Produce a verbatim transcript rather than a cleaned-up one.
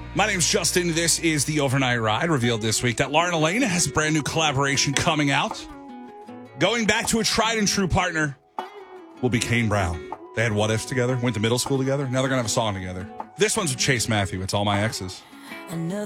My name's Justin. This is the Overnight Ride. Revealed this week that Lauren Elena has a brand new collaboration coming out. Going back to a tried and true partner will be Kane Brown. They had What Ifs together, went to middle school together. Now they're going to have a song together. This one's with Chase Matthew. It's All My Exes. Another